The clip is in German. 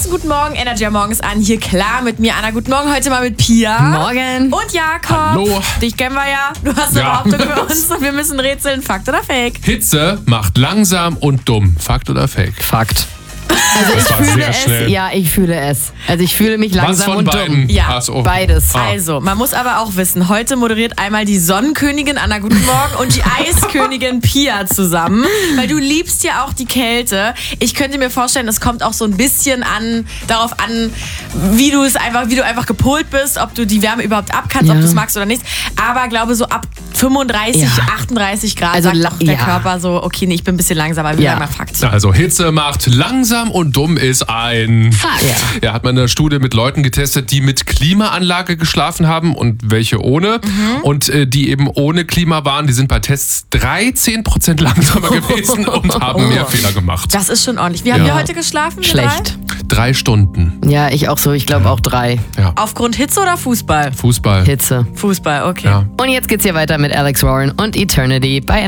heißen guten Morgen, Energy Morgens an. Hier klar mit mir, Anna. Guten Morgen, heute mal mit Pia. Morgen. Und Jakob. Hallo. Dich kennen wir ja. Du hast eine Behauptung für uns und wir müssen rätseln. Fakt oder Fake? Hitze macht langsam und dumm. Fakt oder Fake? Fakt. Also Das war sehr schnell. Ja, ich fühle es. Also ich fühle mich Was langsam von und beiden? dumm. Ja, Ach so. Beides. Also, man muss aber auch wissen, heute moderiert einmal die Sonnenkönigin Anna Guten Morgen und die Eiskönigin Pia zusammen, weil du liebst ja auch die Kälte. Ich könnte mir vorstellen, es kommt auch so ein bisschen darauf an, wie du einfach gepolt bist, ob du die Wärme überhaupt abkannst, ob du es magst oder nicht. Aber glaube so ab 35, 38 Grad Also sagt auch der Körper so, okay, nee, ich bin ein bisschen langsamer, wir sagen mal Fakt. Also Hitze macht langsam und dumm ist ein Fakt. Ja, hat man eine Studie mit Leuten getestet, die mit Klimaanlage geschlafen haben und welche ohne. Und die eben ohne Klima waren, die sind bei Tests 13% langsamer gewesen und haben mehr Fehler gemacht. Das ist schon ordentlich. Wie habt ihr heute geschlafen? wir Schlecht. 3 Stunden. Ja, ich auch so. Ich glaube auch 3. Ja. drei? Aufgrund Hitze oder Fußball? Fußball. Hitze. Fußball, okay. Ja. Und jetzt geht's hier weiter mit Alex Warren und Eternity bei